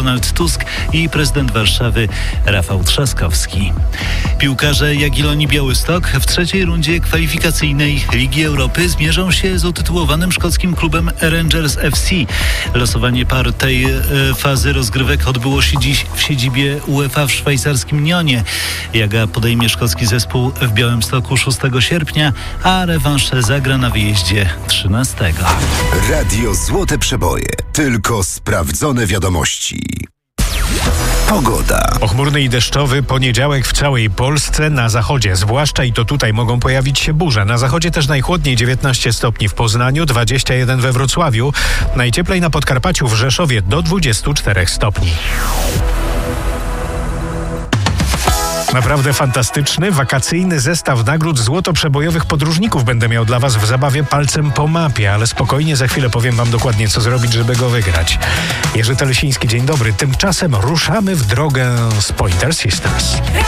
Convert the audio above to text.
Donald Tusk i prezydent Warszawy Rafał Trzaskowski. Piłkarze Jagiellonii Białystok w trzeciej rundzie kwalifikacyjnej Ligi Europy zmierzą się z utytułowanym szkockim klubem Rangers FC. Losowanie par tej fazy rozgrywek odbyło się dziś w siedzibie UEFA w szwajcarskim Nyonie. Jaga podejmie szkocki zespół w Białymstoku 6 sierpnia, a rewanż zagra na wyjeździe 13. Radio Złote Przeboje. Tylko sprawdzone wiadomości. Pogoda. Pochmurny i deszczowy poniedziałek w całej Polsce, na zachodzie zwłaszcza, i to tutaj mogą pojawić się burze. Na zachodzie też najchłodniej 19 stopni w Poznaniu, 21 we Wrocławiu, najcieplej na Podkarpaciu, w Rzeszowie do 24 stopni. Naprawdę fantastyczny, wakacyjny zestaw nagród złotoprzebojowych podróżników będę miał dla Was w zabawie palcem po mapie, ale spokojnie, za chwilę powiem Wam dokładnie, co zrobić, żeby go wygrać. Jerzy Telesiński, dzień dobry. Tymczasem ruszamy w drogę z Pointer Sisters.